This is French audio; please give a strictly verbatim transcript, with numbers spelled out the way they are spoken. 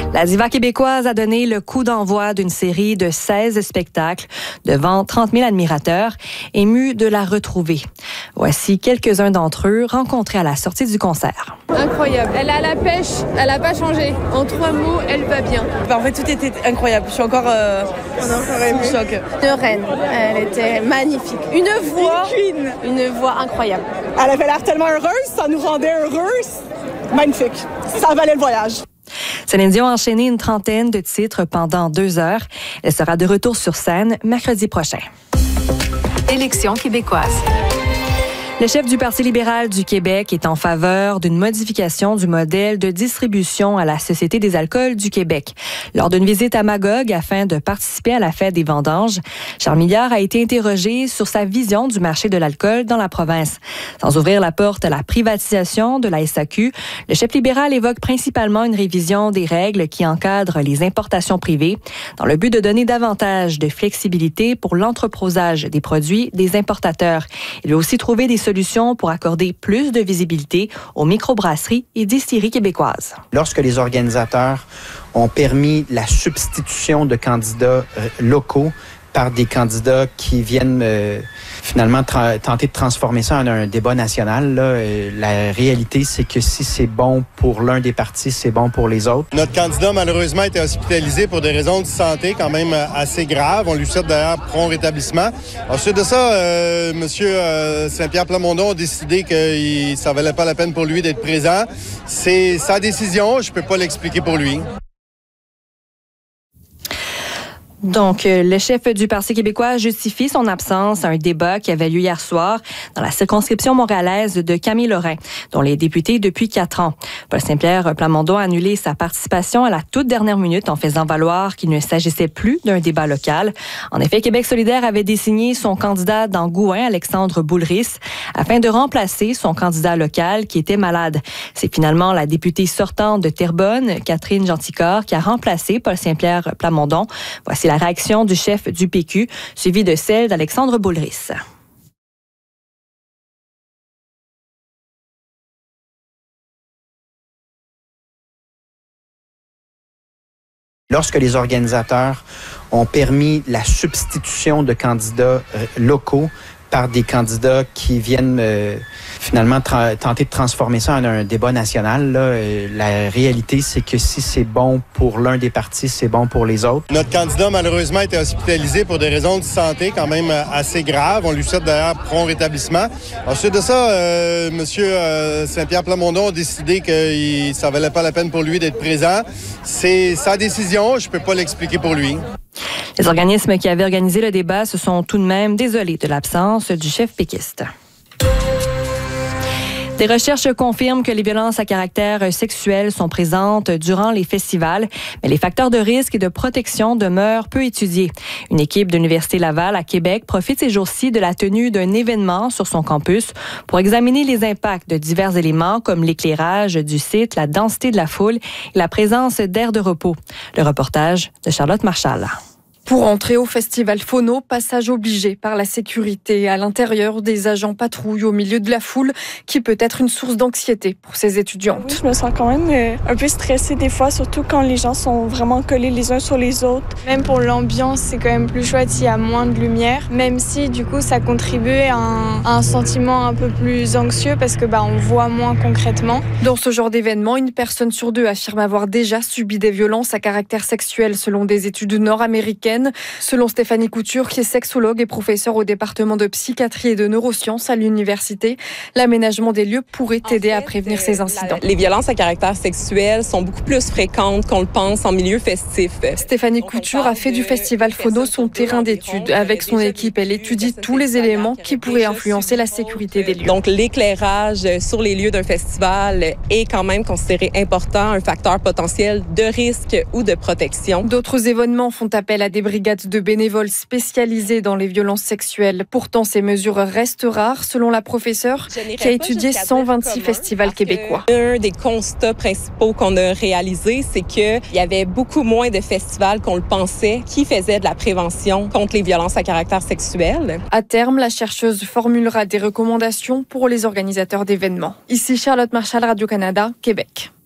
La diva québécoise a donné le coup d'envoi d'une série de seize spectacles devant trente mille admirateurs, émus de la retrouver. Voici quelques-uns d'entre eux rencontrés à la sortie du concert. Incroyable. Elle a la pêche, elle n'a pas changé. En trois mots, elle va bien. En fait, tout était incroyable. Je suis encore, euh, sous choc. De reine. Elle était magnifique. Une voix, une voix incroyable. Elle avait l'air tellement heureuse, ça nous rendait heureuses. Magnifique. Ça valait le voyage. Céline Dion a enchaîné une trentaine de titres pendant deux heures. Elle sera de retour sur scène mercredi prochain. Élections québécoises. Le chef du Parti libéral du Québec est en faveur d'une modification du modèle de distribution à la Société des alcools du Québec. Lors d'une visite à Magog afin de participer à la fête des vendanges, Charles Milliard a été interrogé sur sa vision du marché de l'alcool dans la province. Sans ouvrir la porte à la privatisation de la S A Q, le chef libéral évoque principalement une révision des règles qui encadrent les importations privées dans le but de donner davantage de flexibilité pour l'entreposage des produits des importateurs. Il veut aussi trouver des solutions pour accorder plus de visibilité aux microbrasseries et distilleries québécoises. Lorsque les organisateurs ont permis la substitution de candidats euh, locaux par des candidats qui viennent euh, finalement tra- tenter de transformer ça en un débat national, là, euh, la réalité, c'est que si c'est bon pour l'un des partis, c'est bon pour les autres. Notre candidat, malheureusement, a été hospitalisé pour des raisons de santé quand même assez graves. On lui souhaite d'ailleurs prompt rétablissement. Ensuite de ça, euh, M. Euh, Saint-Pierre Plamondon a décidé que ça valait pas la peine pour lui d'être présent. C'est sa décision, je peux pas l'expliquer pour lui. Donc, le chef du Parti québécois justifie son absence à un débat qui avait lieu hier soir dans la circonscription montréalaise de Camille Lorrain, dont les députés depuis quatre ans. Paul Saint-Pierre Plamondon a annulé sa participation à la toute dernière minute en faisant valoir qu'il ne s'agissait plus d'un débat local. En effet, Québec solidaire avait désigné son candidat dans Gouin, Alexandre Boulris, afin de remplacer son candidat local qui était malade. C'est finalement la députée sortante de Terrebonne, Catherine Gentilcorps, qui a remplacé Paul Saint-Pierre Plamondon. Voici la réaction du chef du P Q, suivie de celle d'Alexandre Boulris. Lorsque les organisateurs ont permis la substitution de candidats euh, locaux par des candidats qui viennent euh, finalement tra- tenter de transformer ça en un débat national, là, euh, la réalité, c'est que si c'est bon pour l'un des partis, c'est bon pour les autres. Notre candidat, malheureusement, a été hospitalisé pour des raisons de santé quand même assez graves. On lui souhaite d'ailleurs prompt rétablissement. Ensuite de ça, euh, M. Euh, Saint-Pierre Plamondon a décidé que ça valait pas la peine pour lui d'être présent. C'est sa décision, je peux pas l'expliquer pour lui. Les organismes qui avaient organisé le débat se sont tout de même désolés de l'absence du chef péquiste. Des recherches confirment que les violences à caractère sexuel sont présentes durant les festivals, mais les facteurs de risque et de protection demeurent peu étudiés. Une équipe de l'Université Laval à Québec profite ces jours-ci de la tenue d'un événement sur son campus pour examiner les impacts de divers éléments comme l'éclairage du site, la densité de la foule et la présence d'aires de repos. Le reportage de Charlotte Marchal. Pour entrer au festival Phono, passage obligé par la sécurité. À l'intérieur, des agents patrouillent au milieu de la foule, qui peut être une source d'anxiété pour ces étudiantes. Oui, je me sens quand même euh, un peu stressée des fois, surtout quand les gens sont vraiment collés les uns sur les autres. Même pour l'ambiance, c'est quand même plus chouette s'il y a moins de lumière, même si du coup ça contribue à un, à un sentiment un peu plus anxieux parce que bah, on voit moins concrètement. Dans ce genre d'événement, une personne sur deux affirme avoir déjà subi des violences à caractère sexuel selon des études nord-américaines. Selon Stéphanie Couture, qui est sexologue et professeure au département de psychiatrie et de neurosciences à l'université, l'aménagement des lieux pourrait aider en fait, à prévenir euh, ces incidents. La, les violences à caractère sexuel sont beaucoup plus fréquentes qu'on le pense en milieu festif. Stéphanie Couture a fait du festival Phono son terrain d'étude. Avec son équipe, elle étudie tous les éléments qui pourraient influencer la sécurité des lieux. Donc l'éclairage sur les lieux d'un festival est quand même considéré important, un facteur potentiel de risque ou de protection. D'autres événements font appel à des brigades de bénévoles spécialisées dans les violences sexuelles. Pourtant, ces mesures restent rares, selon la professeure qui a étudié cent vingt-six festivals québécois. Un des constats principaux qu'on a réalisé, c'est qu'il y avait beaucoup moins de festivals qu'on le pensait qui faisaient de la prévention contre les violences à caractère sexuel. À terme, la chercheuse formulera des recommandations pour les organisateurs d'événements. Ici Charlotte Marchal, Radio-Canada, Québec.